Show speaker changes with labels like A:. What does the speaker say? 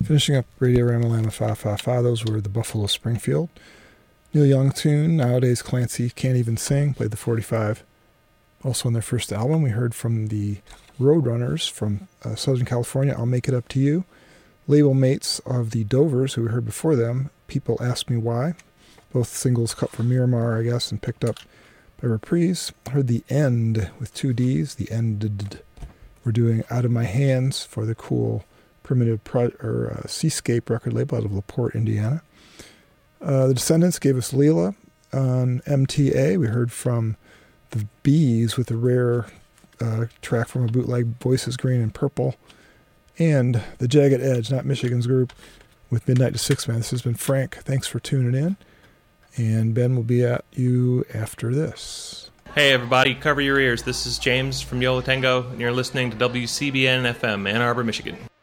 A: Finishing up Radio Ramalama Fa Fa Fa, those were the Buffalo Springfield. Neil Young tune, Nowadays Clancy Can't Even Sing, played the 45. Also on their first album, we heard from the Roadrunners from Southern California, I'll Make It Up to You. Label mates of the Dovers, who we heard before them, People Ask Me Why. Both singles cut from Miramar, I guess, and picked up by Reprise. Heard The End with 2 Ds, The Ended. We're doing Out of My Hands for the cool Primitive Seascape record label out of LaPorte, Indiana. The Descendants gave us Leela on MTA. We heard from the Bees with a rare track from a bootleg, Voices Green and Purple. And the Jagged Edge, not Michigan's group, with Midnight to Six Man. This has been Frank. Thanks for tuning in. And Ben will be at you after this.
B: Hey everybody, cover your ears. This is James from Yo La Tengo, and you're listening to WCBN FM, Ann Arbor, Michigan.